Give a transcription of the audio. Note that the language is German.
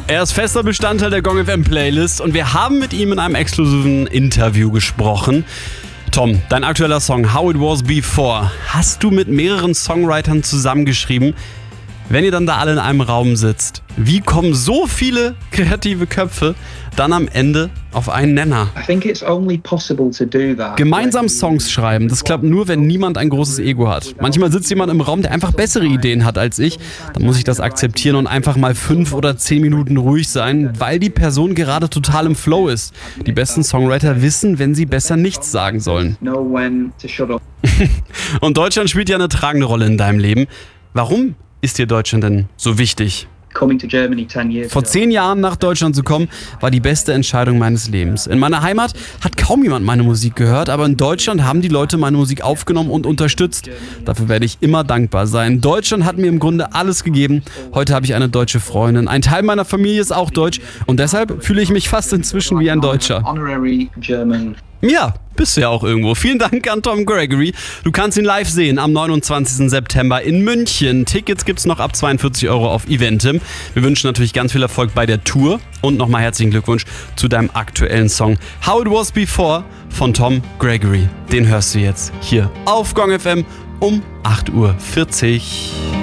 Er ist fester Bestandteil der Gong FM Playlist und wir haben mit ihm in einem exklusiven Interview gesprochen. Tom, dein aktueller Song How It Was Before hast du mit mehreren Songwritern zusammengeschrieben. Wenn ihr dann da alle in einem Raum sitzt, wie kommen so viele kreative Köpfe dann am Ende auf einen Nenner? Gemeinsam Songs schreiben, das klappt nur, wenn niemand ein großes Ego hat. Manchmal sitzt jemand im Raum, der einfach bessere Ideen hat als ich. Dann muss ich das akzeptieren und einfach mal 5 oder 10 Minuten ruhig sein, weil die Person gerade total im Flow ist. Die besten Songwriter wissen, wenn sie besser nichts sagen sollen. Und Deutschland spielt ja eine tragende Rolle in deinem Leben. Warum ist dir Deutschland denn so wichtig? Vor 10 Jahren nach Deutschland zu kommen, war die beste Entscheidung meines Lebens. In meiner Heimat hat kaum jemand meine Musik gehört, aber in Deutschland haben die Leute meine Musik aufgenommen und unterstützt. Dafür werde ich immer dankbar sein. Deutschland hat mir im Grunde alles gegeben. Heute habe ich eine deutsche Freundin. Ein Teil meiner Familie ist auch deutsch und deshalb fühle ich mich fast inzwischen wie ein Deutscher. Ja, bist du ja auch irgendwo. Vielen Dank an Tom Gregory. Du kannst ihn live sehen am 29. September in München. Tickets gibt's noch ab 42 € auf Eventim. Wir wünschen natürlich ganz viel Erfolg bei der Tour und nochmal herzlichen Glückwunsch zu deinem aktuellen Song How It Was Before von Tom Gregory. Den hörst du jetzt hier auf Gong FM um 8:40 Uhr.